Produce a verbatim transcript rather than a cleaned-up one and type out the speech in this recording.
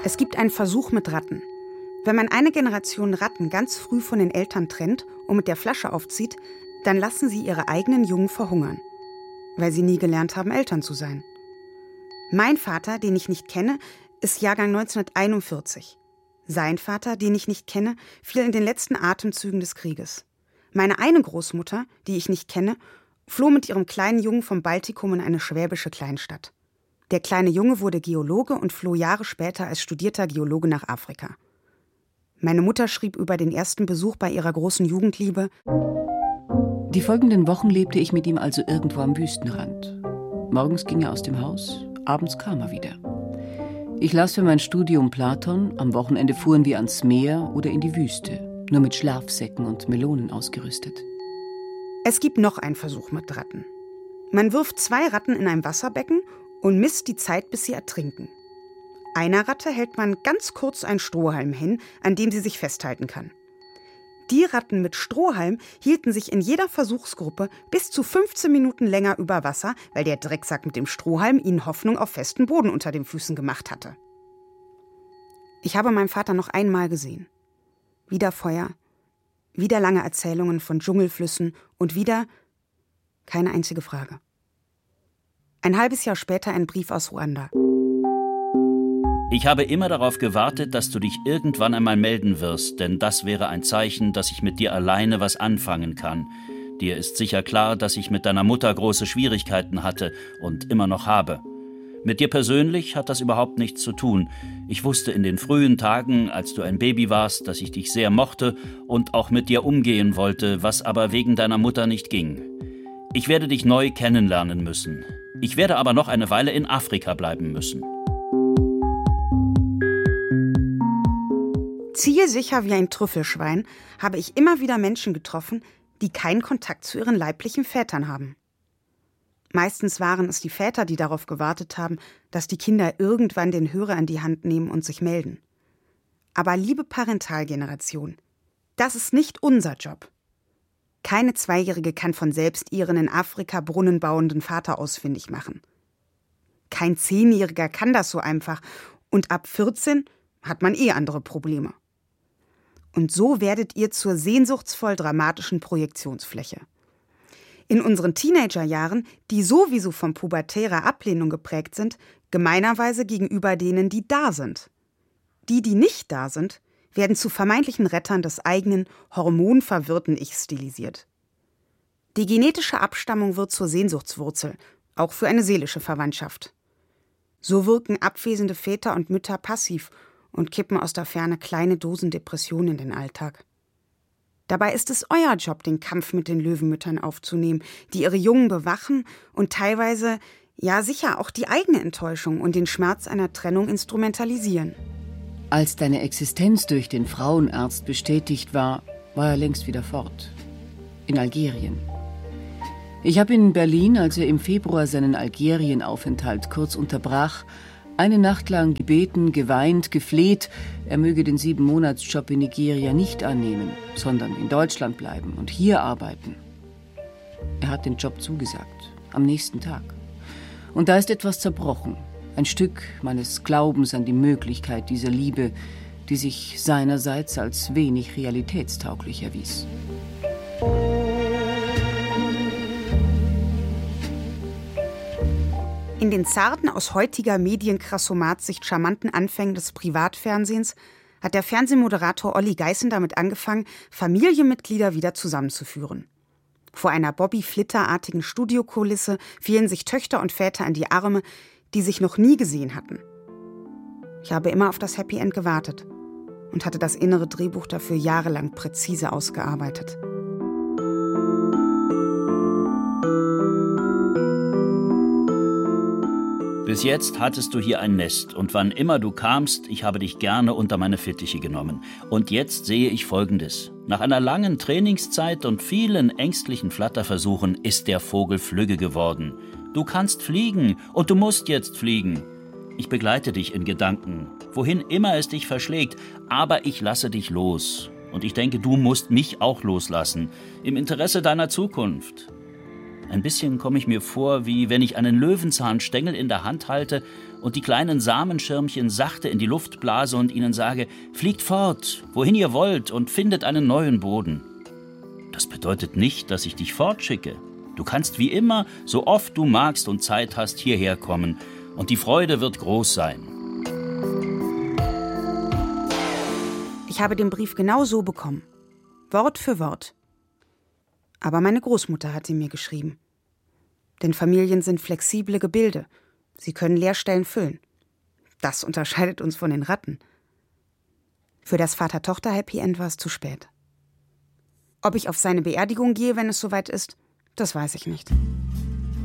Es gibt einen Versuch mit Ratten. Wenn man eine Generation Ratten ganz früh von den Eltern trennt und mit der Flasche aufzieht, dann lassen sie ihre eigenen Jungen verhungern, weil sie nie gelernt haben, Eltern zu sein. Mein Vater, den ich nicht kenne, ist Jahrgang neunzehnhunderteinundvierzig. Sein Vater, den ich nicht kenne, fiel in den letzten Atemzügen des Krieges. Meine eine Großmutter, die ich nicht kenne, floh mit ihrem kleinen Jungen vom Baltikum in eine schwäbische Kleinstadt. Der kleine Junge wurde Geologe und floh Jahre später als studierter Geologe nach Afrika. Meine Mutter schrieb über den ersten Besuch bei ihrer großen Jugendliebe: Die folgenden Wochen lebte ich mit ihm also irgendwo am Wüstenrand. Morgens ging er aus dem Haus, abends kam er wieder. Ich las für mein Studium Platon, am Wochenende fuhren wir ans Meer oder in die Wüste, nur mit Schlafsäcken und Melonen ausgerüstet. Es gibt noch einen Versuch mit Ratten. Man wirft zwei Ratten in ein Wasserbecken und misst die Zeit, bis sie ertrinken. Einer Ratte hält man ganz kurz einen Strohhalm hin, an dem sie sich festhalten kann. Die Ratten mit Strohhalm hielten sich in jeder Versuchsgruppe bis zu fünfzehn Minuten länger über Wasser, weil der Drecksack mit dem Strohhalm ihnen Hoffnung auf festen Boden unter den Füßen gemacht hatte. Ich habe meinen Vater noch einmal gesehen. Wieder Feuer, wieder lange Erzählungen von Dschungelflüssen und wieder keine einzige Frage. Ein halbes Jahr später ein Brief aus Ruanda. Ich habe immer darauf gewartet, dass du dich irgendwann einmal melden wirst, denn das wäre ein Zeichen, dass ich mit dir alleine was anfangen kann. Dir ist sicher klar, dass ich mit deiner Mutter große Schwierigkeiten hatte und immer noch habe. Mit dir persönlich hat das überhaupt nichts zu tun. Ich wusste in den frühen Tagen, als du ein Baby warst, dass ich dich sehr mochte und auch mit dir umgehen wollte, was aber wegen deiner Mutter nicht ging. Ich werde dich neu kennenlernen müssen. Ich werde aber noch eine Weile in Afrika bleiben müssen. Zielsicher wie ein Trüffelschwein habe ich immer wieder Menschen getroffen, die keinen Kontakt zu ihren leiblichen Vätern haben. Meistens waren es die Väter, die darauf gewartet haben, dass die Kinder irgendwann den Hörer in die Hand nehmen und sich melden. Aber liebe Parentalgeneration, das ist nicht unser Job. Keine Zweijährige kann von selbst ihren in Afrika brunnenbauenden Vater ausfindig machen. Kein Zehnjähriger kann das so einfach und ab vierzehn hat man eh andere Probleme. Und so werdet ihr zur sehnsuchtsvoll dramatischen Projektionsfläche. In unseren Teenagerjahren, die sowieso von pubertärer Ablehnung geprägt sind, gemeinerweise gegenüber denen, die da sind. Die, die nicht da sind, werden zu vermeintlichen Rettern des eigenen, hormonverwirrten Ichs stilisiert. Die genetische Abstammung wird zur Sehnsuchtswurzel, auch für eine seelische Verwandtschaft. So wirken abwesende Väter und Mütter passiv und kippen aus der Ferne kleine Dosen Depressionen in den Alltag. Dabei ist es euer Job, den Kampf mit den Löwenmüttern aufzunehmen, die ihre Jungen bewachen und teilweise, ja sicher, auch die eigene Enttäuschung und den Schmerz einer Trennung instrumentalisieren. Als deine Existenz durch den Frauenarzt bestätigt war, war er längst wieder fort. In Algerien. Ich habe in Berlin, als er im Februar seinen Algerienaufenthalt kurz unterbrach, eine Nacht lang gebeten, geweint, gefleht, er möge den Sieben-Monats-Job in Nigeria nicht annehmen, sondern in Deutschland bleiben und hier arbeiten. Er hat den Job zugesagt, am nächsten Tag. Und da ist etwas zerbrochen, ein Stück meines Glaubens an die Möglichkeit dieser Liebe, die sich seinerseits als wenig realitätstauglich erwies. In den zarten, aus heutiger Medienkrassomat-Sicht charmanten Anfängen des Privatfernsehens hat der Fernsehmoderator Olli Geißen damit angefangen, Familienmitglieder wieder zusammenzuführen. Vor einer Bobby-Flitter-artigen Studiokulisse fielen sich Töchter und Väter in die Arme, die sich noch nie gesehen hatten. Ich habe immer auf das Happy End gewartet und hatte das innere Drehbuch dafür jahrelang präzise ausgearbeitet. Bis jetzt hattest du hier ein Nest und wann immer du kamst, ich habe dich gerne unter meine Fittiche genommen. Und jetzt sehe ich Folgendes. Nach einer langen Trainingszeit und vielen ängstlichen Flatterversuchen ist der Vogel flügge geworden. Du kannst fliegen und du musst jetzt fliegen. Ich begleite dich in Gedanken, wohin immer es dich verschlägt, aber ich lasse dich los. Und ich denke, du musst mich auch loslassen, im Interesse deiner Zukunft. Ein bisschen komme ich mir vor, wie wenn ich einen Löwenzahnstängel in der Hand halte und die kleinen Samenschirmchen sachte in die Luft blase und ihnen sage, fliegt fort, wohin ihr wollt und findet einen neuen Boden. Das bedeutet nicht, dass ich dich fortschicke. Du kannst wie immer, so oft du magst und Zeit hast, hierher kommen. Und die Freude wird groß sein. Ich habe den Brief genau so bekommen. Wort für Wort. Aber meine Großmutter hat ihn mir geschrieben. Denn Familien sind flexible Gebilde. Sie können Leerstellen füllen. Das unterscheidet uns von den Ratten. Für das Vater-Tochter-Happy End war es zu spät. Ob ich auf seine Beerdigung gehe, wenn es soweit ist, das weiß ich nicht.